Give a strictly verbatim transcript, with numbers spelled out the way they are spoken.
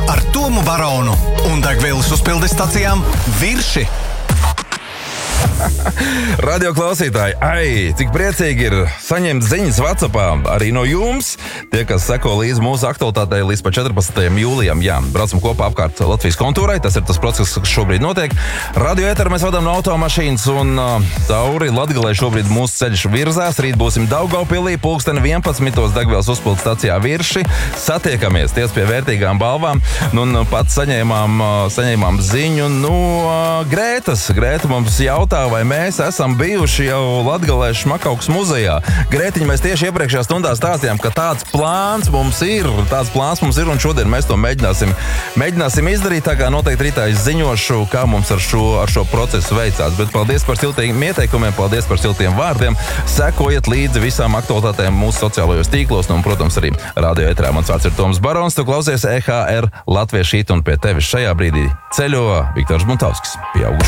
ar Tomu Baronu un degvielas uzpildes stacijām Virši. Radio klausītāji, ai, cik priecīgi ir saņemt ziņas WhatsAppā arī no jums. Tie, kas seko līdz mūsu aktualitātei līdz pa četrpadsmitajam jūlijam, jā, braucam kopā apkārt Latvijas kontūrai, tas ir tas process, kas šobrīd notiek. Radio ēteru mēs vadām no automašīnas un uh, cauri Latgalei šobrīd mūsu ceļš virzās. Rīt būsim Daugavpilī, pulksteni vienpadsmitos degvielas uzpildes stacijā Virši. Satiekamies, ties pie vērtīgām balvām. Nu, un pat saņēmām, uh, saņēmām ziņu no uh, Grētas. Grēta mums jautā, vai mēs esam bijuši jau Latgalē Šmakaukas muzejā. Grētiņ, mēs tieši iepriekšējā stundā stāstījām, ka tāds plāns mums ir, tāds plāns mums ir, un šodien mēs to mēģināsim, mēģināsim izdarīt, tā kā noteikti rītā es ziņošu, kā mums ar šo, ar šo procesu veicās. Bet paldies par siltiem ieteikumiem, paldies par siltiem vārdiem. Sekojiet līdzi visām aktualitātēm mūsu sociālajos tīklos, un, protams, arī radio ēterā. Mans vārds ir Toms Barons, tu klausies E H R Latviešu hit, un pie tevis šajā brīdī ceļo Viktors Buntovskis. Pieauguši.